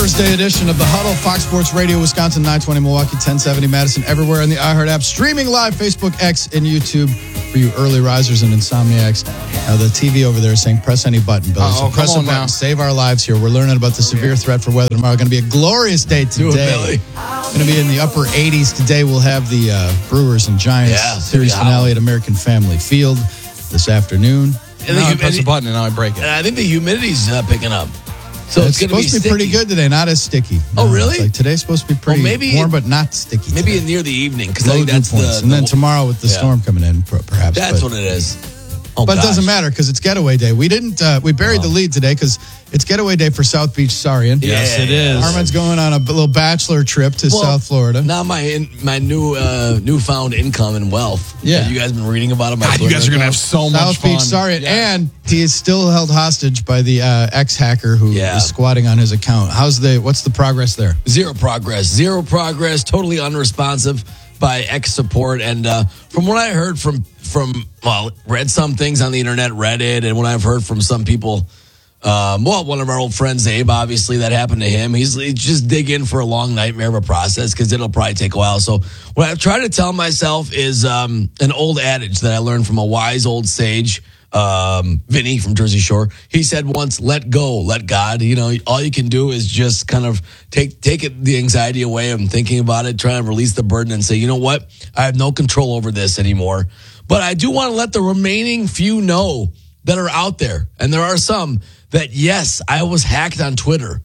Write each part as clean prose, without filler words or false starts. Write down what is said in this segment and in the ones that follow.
Thursday edition of The Huddle, Fox Sports Radio, Wisconsin, 920 Milwaukee, 1070 Madison, everywhere on the iHeart app, streaming live, Facebook, X, and YouTube for you early risers and insomniacs. The TV over there is saying, press any button, Billy. So press a button, now. Save our lives here. We're learning about the severe threat for weather tomorrow. Going to be a glorious day today. Going to be in the upper 80s today. We'll have the Brewers and Giants series finale at American Family Field this afternoon. And now I press a button and now I break it. And I think the humidity's picking up. So it's supposed to be pretty good today, not as sticky. Oh, really? Like today's supposed to be pretty warm, but not sticky. Maybe today. near the evening, because I think that's and then tomorrow with the storm coming in, perhaps. That's what it is. Oh, but it doesn't matter because it's Getaway Day. We didn't. We buried the lead today because it's Getaway Day for South Beach Sarian. Yes, it is. Armin's going on a little bachelor trip to South Florida. Now my newfound income and wealth. Yeah, you guys been reading about it. God, you guys are going to have so much fun. South Beach Sarian, and he is still held hostage by the ex-hacker who is squatting on his account. What's the progress there? Zero progress. Totally unresponsive by X support. And from what I heard from read some things on the internet, Reddit, and what I've heard from some people, one of our old friends, Abe, obviously that happened to him. He's just digging for a long nightmare of a process because it'll probably take a while. So what I've tried to tell myself is an old adage that I learned from a wise old sage, Vinny from Jersey Shore. He said once, let go, let God. All you can do is just kind of take the anxiety away of thinking about it, try to release the burden and say, you know what? I have no control over this anymore. But I do want to let the remaining few know that are out there, and there are some, that yes, I was hacked on Twitter.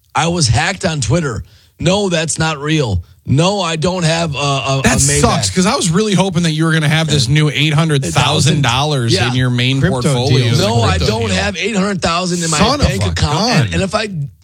No, that's not real. No, I don't have that sucks because I was really hoping that you were going to have this new $800,000 in your main portfolio. No, I don't have $800,000 in my bank account. And if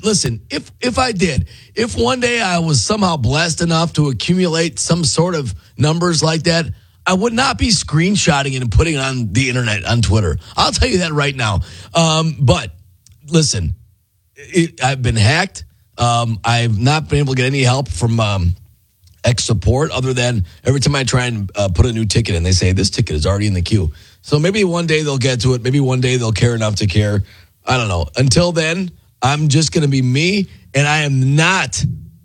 one day I was somehow blessed enough to accumulate some sort of numbers like that, I would not be screenshotting it and putting it on the internet, on Twitter. I'll tell you that right now. But listen, I've been hacked. I've not been able to get any help from X support other than every time I try and put a new ticket in, they say this ticket is already in the queue. So maybe one day they'll get to it. Maybe one day they'll care enough to care. I don't know. Until then, I'm just going to be me, and I am not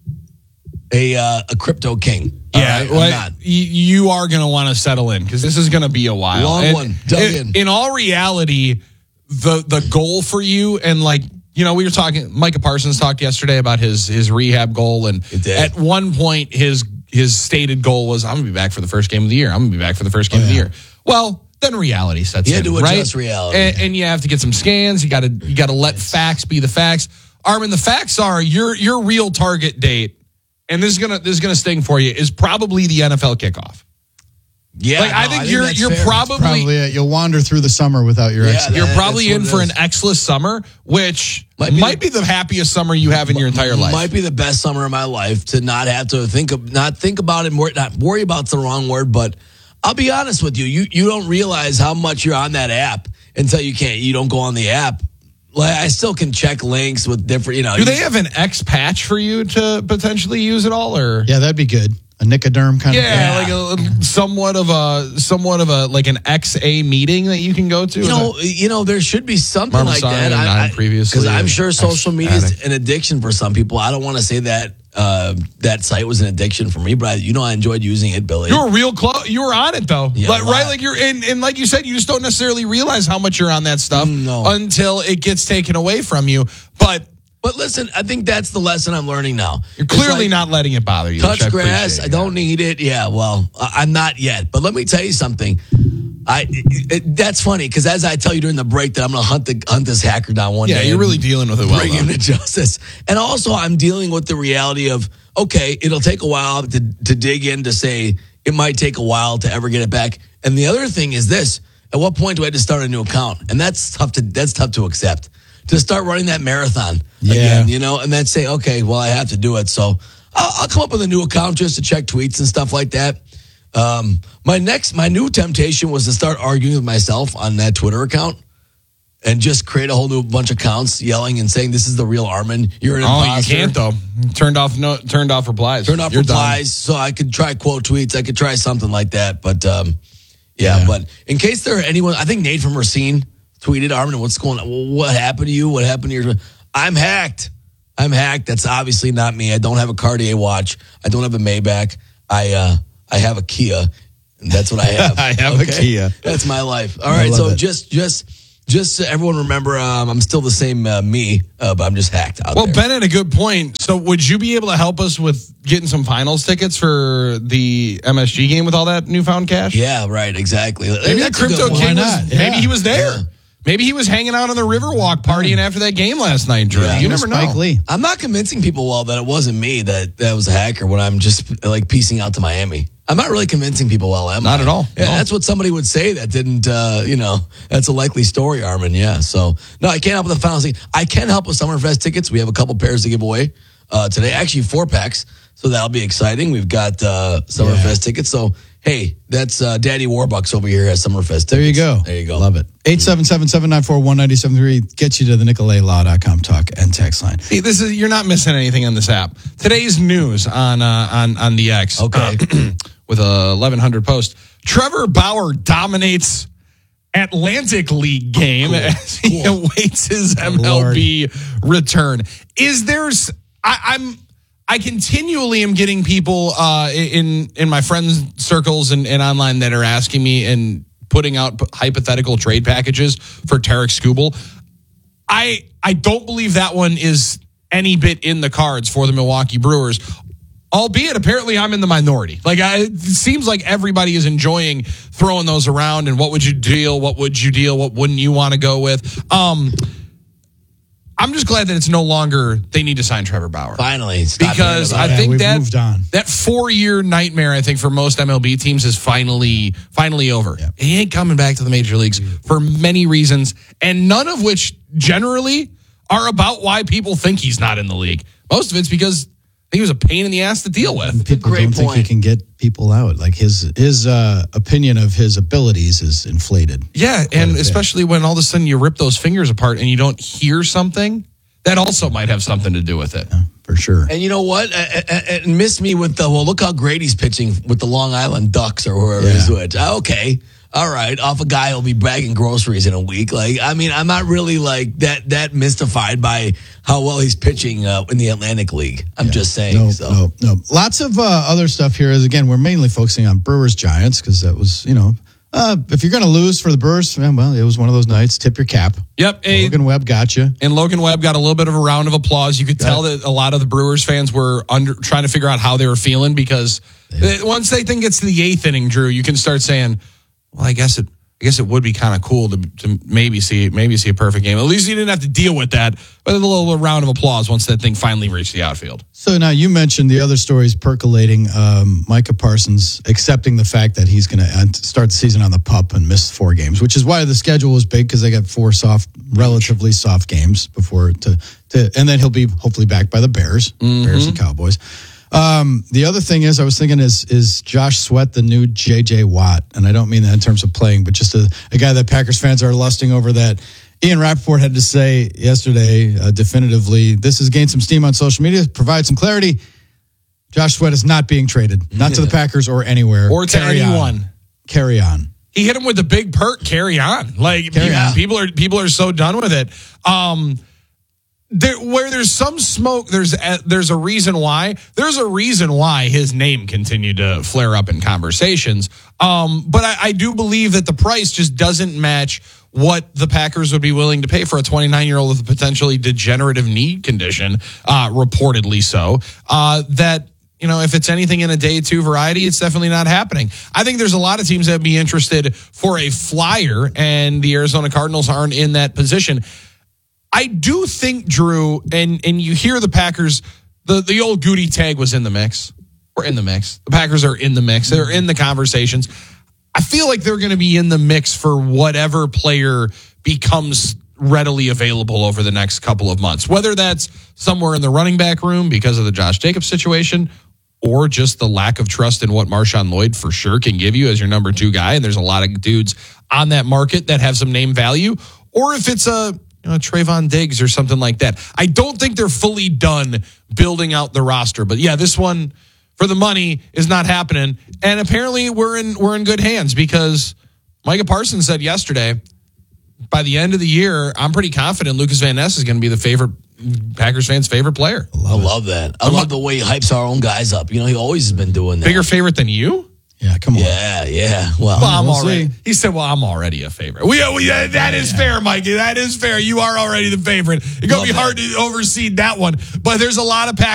a crypto king. Yeah, you are going to want to settle in because this is going to be a while. Long one. In all reality, the goal for you and we were talking. Micah Parsons talked yesterday about his rehab goal, and at one point his stated goal was, "I'm going to be back for the first game of the year. I'm going to be back for the first game of the year." Well, then reality sets in. You had to adjust reality, and you have to get some scans. You got to let facts be the facts. Armin, the facts are your real target date, and this is gonna sting for you, is probably the NFL kickoff. Yeah, I think you're probably it. You'll wander through the summer without your ex. You're probably in for an X-less summer, which might be the happiest summer you have in your entire life. Might be the best summer of my life to not have to think about it, not worry about the wrong word. But I'll be honest with you, you don't realize how much you're on that app until you don't go on the app. I still can check links with different, Do they have an X patch for you to potentially use at all, or? Yeah, that'd be good. A Nicoderm kind of thing. Yeah, somewhat of a like an XA meeting that you can go to. There should be something like that. Because I'm sure social media is an addiction for some people. I don't want to say that that site was an addiction for me, but I enjoyed using it, Billy. You were real close. You were on it though, right? Like you're and like you said, you just don't necessarily realize how much you're on that stuff until it gets taken away from you. But listen, I think that's the lesson I'm learning now. You're clearly not letting it bother you. Touch grass. I don't need it. Yeah, well, I'm not yet. But let me tell you something. That's funny because as I tell you during the break that I'm going to hunt this hacker down one day. Yeah, you're really dealing with it well. Bring him to justice. And also I'm dealing with the reality of, okay, it'll take a while to dig in to say it might take a while to ever get it back. And the other thing is this. At what point do I have to start a new account? And that's tough to accept. To start running that marathon again, and then say, okay, well, I have to do it. So I'll come up with a new account just to check tweets and stuff like that. My new temptation was to start arguing with myself on that Twitter account and just create a whole new bunch of accounts yelling and saying, this is the real Armin. You're an imposter. You can't though. Turned off replies. Turned off replies. So I could try quote tweets. I could try something like that. But but in case there are anyone, I think Nate from Racine tweeted, Armin, what's going on? What happened to you? What happened to your... I'm hacked. I'm hacked. That's obviously not me. I don't have a Cartier watch. I don't have a Maybach. I have a Kia. And that's what I have. I have a Kia. That's my life. All right. So just so everyone remember, I'm still the same me, but I'm just hacked out there. Well, Ben had a good point. So would you be able to help us with getting some finals tickets for the MSG game with all that newfound cash? Yeah, right. Exactly. Maybe that Crypto King maybe he was there. Yeah. Maybe he was hanging out on the Riverwalk partying after that game last night, Drew. Yeah. You never know. Spike Lee. I'm not convincing people that it wasn't me that was a hacker when I'm just like piecing out to Miami. I'm not really convincing people well, am I? Not at all. Yeah, No. that's what somebody would say that didn't, that's a likely story, Armin. Yeah. So, no, I can't help with the finals. I can help with Summerfest tickets. We have a couple pairs to give away today. Actually, 4-packs. So that'll be exciting. We've got Summerfest tickets. So, hey, that's Daddy Warbucks over here at Summerfest tickets. There you go. There you go. Love it. 877-794-1973 gets you to the NicolaLaw.com talk and text line. See, you're not missing anything on this app. Today's news on the X. Okay. With a 1100 post. Trevor Bauer dominates Atlantic League game as he awaits his MLB return. I continually am getting people in my friends circles and online that are asking me and putting out hypothetical trade packages for Tarek Skubal. I don't believe that one is any bit in the cards for the Milwaukee Brewers. Albeit, apparently, I'm in the minority. It seems like everybody is enjoying throwing those around. And what would you deal? What would you deal? What wouldn't you want to go with? I'm just glad that it's no longer they need to sign Trevor Bauer. Finally, because I think we've moved on. That 4-year nightmare, I think, for most MLB teams is finally over. Yeah. He ain't coming back to the major leagues for many reasons, and none of which generally are about why people think he's not in the league. Most of it's because he was a pain in the ass to deal with. People don't think he can get people out. Like his opinion of his abilities is inflated. Yeah, and especially when all of a sudden you rip those fingers apart and you don't hear something, that also might have something to do with it. Yeah, for sure. And you know what? It missed me with look how great he's pitching with the Long Island Ducks or whoever he's with. Okay. All right, off a guy who'll be bagging groceries in a week. I'm not really that mystified by how well he's pitching in the Atlantic League. I'm just saying. No. Lots of other stuff here. Is again, we're mainly focusing on Brewers Giants because that was, if you're going to lose for the Brewers, well, it was one of those nights. Tip your cap. Yep. Logan Webb got you. And Logan Webb got a little bit of a round of applause. You could tell that a lot of the Brewers fans were trying to figure out how they were feeling because once they think it's the 8th inning, Drew, you can start saying, well, I guess it would be kind of cool to maybe see a perfect game. At least you didn't have to deal with that. But a little round of applause once that thing finally reached the outfield. So now you mentioned the other stories percolating. Micah Parsons accepting the fact that he's going to start the season on the PUP and miss 4 games, which is why the schedule was big because they got 4 relatively soft games before and then he'll be hopefully back by the Bears, Bears and Cowboys. The other thing is, I was thinking, is Josh Sweat the new J.J. Watt? And I don't mean that in terms of playing, but just a guy that Packers fans are lusting over that. Ian Rappaport had to say yesterday, definitively, this has gained some steam on social media, provide some clarity. Josh Sweat is not being traded, not to the Packers or anywhere. Or to anyone. Carry on. He hit him with the big perk, carry on. People are so done with it. Where there's some smoke, there's a reason why. There's a reason why his name continued to flare up in conversations. But I do believe that the price just doesn't match what the Packers would be willing to pay for a 29-year-old with a potentially degenerative knee condition, reportedly so. If it's anything in a day 2 variety, it's definitely not happening. I think there's a lot of teams that would be interested for a flyer, and the Arizona Cardinals aren't in that position. I do think, Drew, and you hear the Packers, the old Goody tag was in the mix. We're in the mix. The Packers are in the mix. They're in the conversations. I feel like they're going to be in the mix for whatever player becomes readily available over the next couple of months, whether that's somewhere in the running back room because of the Josh Jacobs situation or just the lack of trust in what Marshawn Lloyd for sure can give you as your number 2 guy. And there's a lot of dudes on that market that have some name value, or if it's Trayvon Diggs or something like that. I don't think they're fully done building out the roster, but yeah, this one for the money is not happening. And apparently we're in good hands because Micah Parsons said yesterday, by the end of the year, I'm pretty confident Lucas Van Ness is going to be the favorite Packers fans' favorite player. I love that. I love the way he hypes our own guys up. You know, he always has been doing that. Bigger favorite than you? Yeah, come on. Yeah. Well, I'm we'll already. see. He said, "Well, I'm already a favorite." That is fair, Mikey. That is fair. You are already the favorite. It's gonna be hard to oversee that one, but there's a lot of Packers